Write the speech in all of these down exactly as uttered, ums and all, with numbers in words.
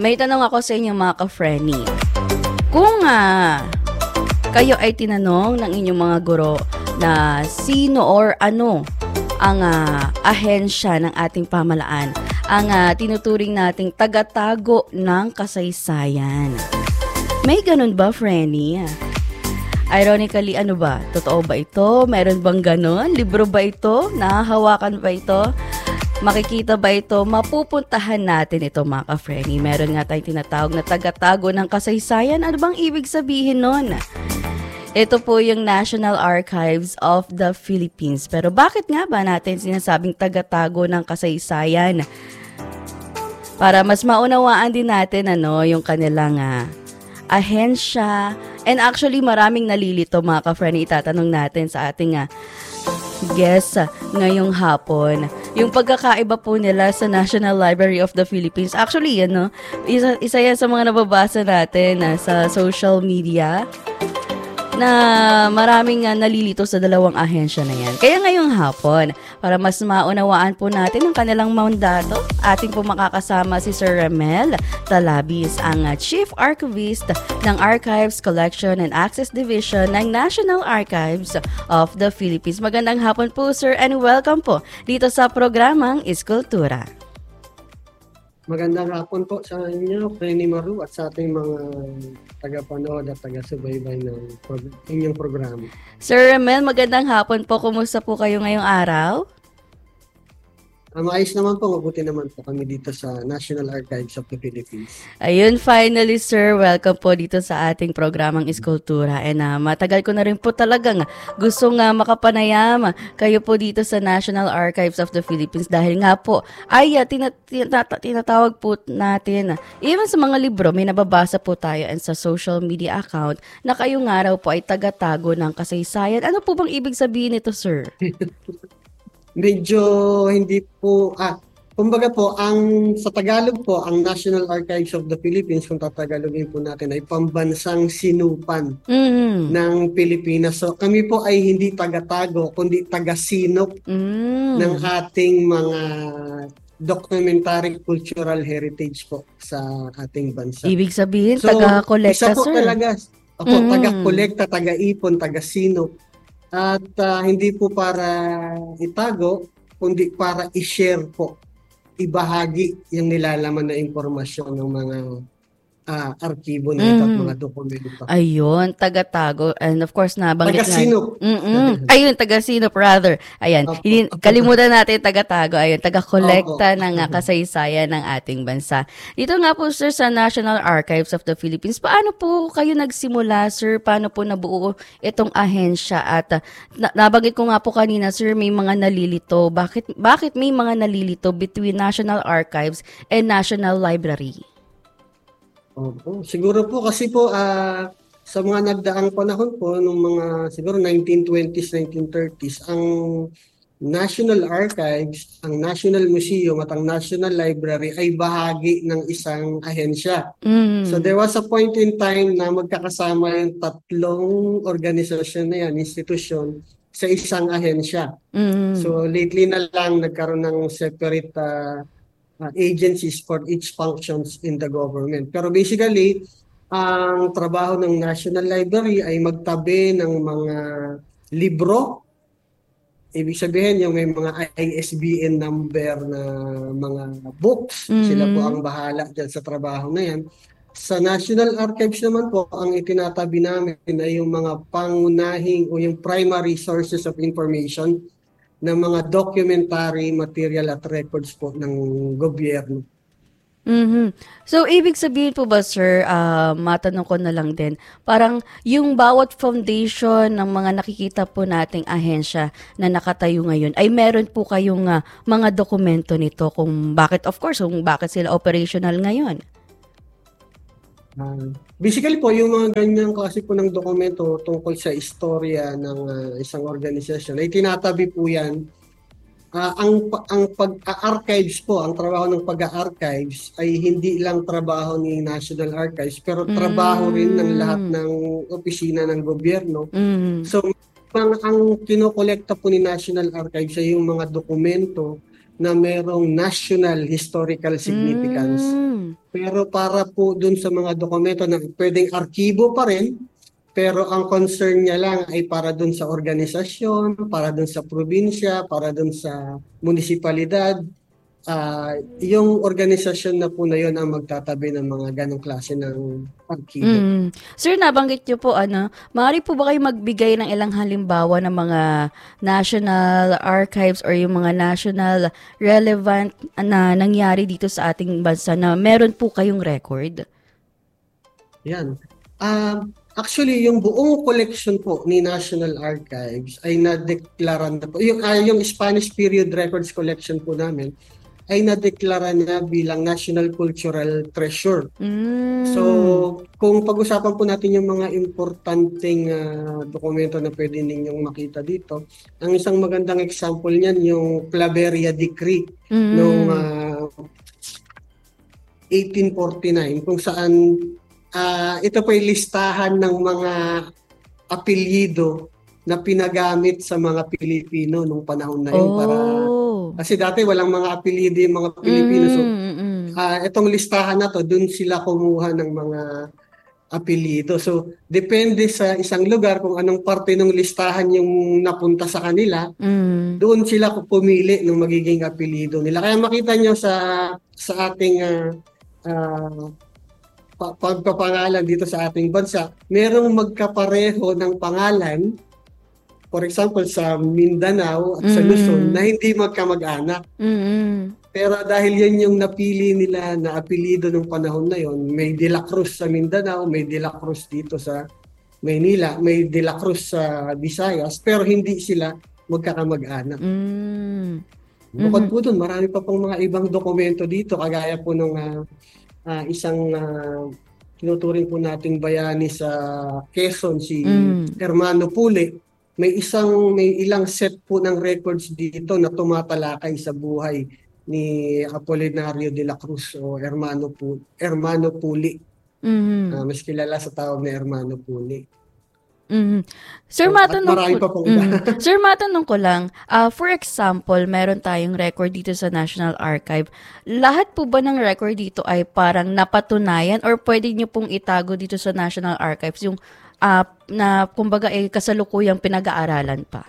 May tanong ako sa inyo mga ka-Frenny. Kung uh, kayo ay tinanong ng inyong mga guro na sino or ano ang uh, ahensya ng ating pamalaan, ang uh, tinuturing nating taga-tago ng kasaysayan. May ganun ba, Frenny? Ironically, ano ba? Totoo ba ito? Meron bang ganun? Libro ba ito? Nahahawakan ba ito? Makikita ba ito? Mapupuntahan natin ito mga ka-Frenny. Meron nga tayong tinatawag na taga-tago ng kasaysayan. Ano bang ibig sabihin nun? Ito po yung National Archives of the Philippines. Pero bakit nga ba natin sinasabing taga-tago ng kasaysayan? Para mas maunawaan din natin ano, yung kanilang uh, ahensya. And actually maraming nalilito mga ka-Frenny. Itatanong natin sa ating uh, guest uh, ngayong hapon. Yung pagkakaiba po nila sa National Library of the Philippines. Actually, ano, isa, isa yan sa mga nababasa natin uh, sa social media na maraming uh, nalilito sa dalawang ahensya na yan. Kaya ngayong hapon, para mas maunawaan po natin ang kanilang mandato, ating po makakasama si Sir Ramel Talabis, ang uh, Chief Archivist ng Archives, Collection and Access Division ng National Archives of the Philippines. Magandang hapon po, Sir, and welcome po dito sa programang Iskultura. Magandang hapon po sa inyo, Frenny Maru, at sa ating mga tagapanood at taga-subaybay ng pro- inyong programa. Sir Ramel, magandang hapon po. Kumusta po kayo ngayong araw? Um, ayos naman po, mabuti naman po kami dito sa National Archives of the Philippines. Ayun, finally sir, welcome po dito sa ating programang Iskultura. And uh, matagal ko na rin po talagang gusto nga makapanayam kayo po dito sa National Archives of the Philippines dahil nga po ay uh, tinat- tinat- tinatawag po natin, even sa mga libro, may nababasa po tayo and sa social media account na kayo nga raw po ay taga-tago ng kasaysayan. Ano po bang ibig sabihin nito, sir? Medyo hindi po, ah, kumbaga po, ang sa Tagalog po, ang National Archives of the Philippines, kung tatagalogin po natin, ay pambansang sinupan mm. ng Pilipinas. So kami po ay hindi taga-tago, kundi taga-sinop mm. ng ating mga documentary cultural heritage po sa ating bansa. Ibig sabihin, so, taga-kolekta, isa po sir. talaga, ako, mm. taga-kolekta, taga-ipon, taga-sinop. At uh, hindi po para itago, kundi para i-share po, ibahagi yung nilalaman na impormasyon ng mga uh, arkibo na ito mm. at mga dokumento. Ayun, taga-tago. And of course, nabanggit taga-sinop. Na. Ayun, taga-sinop rather. Ayan, hindi, kalimutan natin taga-tago. Ayun, taga-kolekta ng uh, kasaysayan ng ating bansa. Dito nga po, sir, sa National Archives of the Philippines, paano po kayo nagsimula, sir? Paano po nabuo itong ahensya? At uh, na- nabanggit ko nga po kanina, sir, may mga nalilito. Bakit, bakit may mga nalilito between National Archives and National Library? Opo. Siguro po kasi po uh, sa mga nagdaang panahon po nung mga siguro nineteen twenties, nineteen thirties, ang National Archives, ang National Museum at ang National Library ay bahagi ng isang ahensya. Mm. So there was a point in time na magkakasama yung tatlong organisasyon na yan, institusyon, sa isang ahensya. Mm. So lately na lang nagkaroon ng separate uh, Uh, agencies for each functions in the government. Pero basically, ang trabaho ng National Library ay magtabi ng mga libro. Ibig sabihin, yung may mga I S B N number na mga books. Mm-hmm. Sila po ang bahala dyan sa trabaho na yan. Sa National Archives naman po, ang itinatabi namin ay yung mga pangunahing o yung primary sources of information ng mga documentary material at records po ng gobyerno. Mm-hmm. So, ibig sabihin po ba, sir, uh, matanong ko na lang din, parang yung bawat foundation ng mga nakikita po nating ahensya na nakatayo ngayon, ay meron po kayong uh, mga dokumento nito kung bakit, of course, kung bakit sila operational ngayon? Uh, basically po, yung mga ganyang klase po ng dokumento tungkol sa istorya ng uh, isang organisasyon ay tinatabi po yan. Uh, ang ang pag-archives po, ang trabaho ng pag-archives ay hindi lang trabaho ni National Archives pero mm. trabaho rin ng lahat ng opisina ng gobyerno. Mm. So, ang, ang kinokolekta po ni National Archives ay yung mga dokumento na merong national historical significance. Mm. Pero para po dun sa mga dokumento na pwedeng arkibo pa rin, pero ang concern niya lang ay para dun sa organisasyon, para dun sa probinsya, para dun sa munisipalidad. Ah, yung organisasyon na po na yun ang magtatabi ng mga ganong klase ng arkibo. Mm. Sir, nabanggit niyo po, ano, maaari po ba kayo magbigay ng ilang halimbawa ng mga national archives or yung mga national relevant na nangyari dito sa ating bansa na meron po kayong record? Yan. Um, actually, yung buong collection po ni National Archives ay nadeklara na po. Yung, ah, yung Spanish period records collection po namin ay nadeklara na bilang National Cultural Treasure. Mm. So, kung pag-usapan po natin yung mga importanteng ah, dokumento na pwede ninyong makita dito, ang isang magandang example niyan yung Claveria Decree Mm. noong ah, eighteen forty-nine, kung saan ah, ito po ay listahan ng mga apelyido na pinagamit sa mga Pilipino nung panahon na yun para Oh. kasi dati walang mga apelyido yung mga Pilipino. So, Mm, mm. ah, itong listahan na to, dun sila kumuha ng mga apelyido. So, depende sa isang lugar kung anong parte ng listahan yung napunta sa kanila, Mm. doon sila pumili ng magiging apelyido nila. Kaya makita nyo sa sa ating ah, ah, pa- pagpapangalan dito sa ating bansa, merong magkapareho ng pangalan. For example, sa Mindanao at sa Luzon, Mm. na hindi magkamag-anak. Mm. Pero dahil yun yung napili nila na apelyido ng panahon na yon, may De La Cruz sa Mindanao, may De La Cruz dito sa Maynila, may De La Cruz sa Visayas, pero hindi sila magkakamag-anak. Mm. Bukod Mhm. po dun, marami pa pong mga ibang dokumento dito, kagaya po nung ah, ah, isang ah, tinuturing po nating bayani sa Quezon, si Mm. Hermano Pule. May isang may ilang set po ng records dito na tumatalakay sa buhay ni Apolinario de la Cruz o Hermano Pu Hermano Puli. Ah, Mhm. mas kilala sa tawag na Hermano Puli. Mhm. Sir, So, at matanong marami ko, pa pong iba. mm. Sir, matanong ko lang, ah, for example, meron tayong record dito sa National Archive. Lahat po ba ng record dito ay parang napatunayan or pwede nyo pong itago dito sa National Archives yung ah, na kumbaga eh, kasalukuyang pinag-aaralan pa?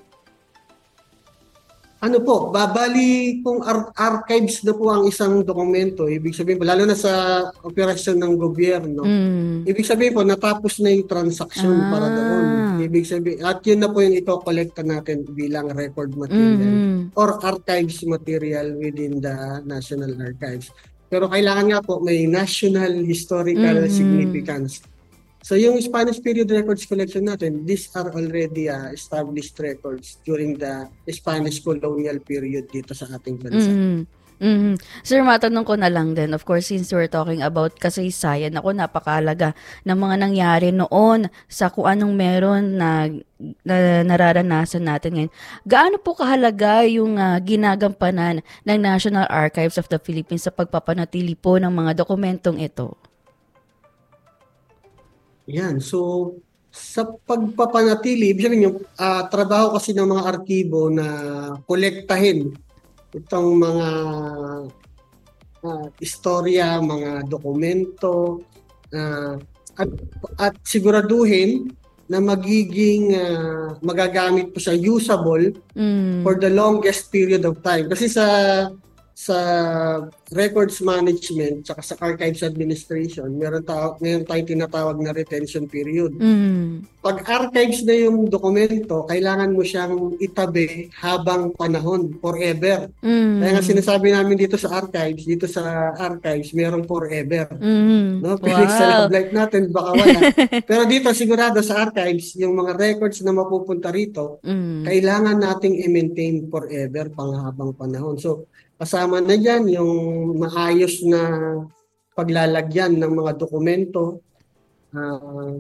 Ano po, babali kung ar- archives na po ang isang dokumento, ibig sabihin po, lalo na sa operasyon ng gobyerno, Mm. ibig sabihin po, natapos na yung transaksyon para doon. Ah. Ibig sabihin, at yun na po yung ito-collecta natin bilang record material Mhm. or archives material within the National Archives. Pero kailangan nga po may national historical Mhm. significance. So yung Spanish period records collection natin, these are already uh, established records during the Spanish colonial period dito sa ating bansa. Mhm. Mhm. Sir, matanong ko na lang din, of course, since we're talking about kasaysayan, ako napakahalaga ng mga nangyari noon sa kung anong meron na, na nararanasan natin ngayon. Gaano po kahalaga yung ah, ginagampanan ng National Archives of the Philippines sa pagpapanatili po ng mga dokumentong ito? Yan. So, sa pagpapanatili, ibig sabihin yung ah, trabaho kasi ng mga arkibo na kolektahin itong mga ah, istorya, mga dokumento, ah, at, at siguraduhin na magiging ah, magagamit po siya usable Mm. for the longest period of time. Kasi sa sa records management tsaka sa archives administration, meron tayo meron tayong tinatawag na retention period. Mm. Pag archives na yung dokumento, kailangan mo siyang itabi habang panahon, forever. Kaya nga Mm. sinasabi namin dito sa archives, dito sa archives, merong forever. Mm. No? Pero sa Wow. love life natin, baka wala. Pero dito, sigurado sa archives, yung mga records na mapupunta rito, Mm. kailangan nating i-maintain forever, panghabang panahon. So, kasama na dyan yung maayos na paglalagyan ng mga dokumento, ah,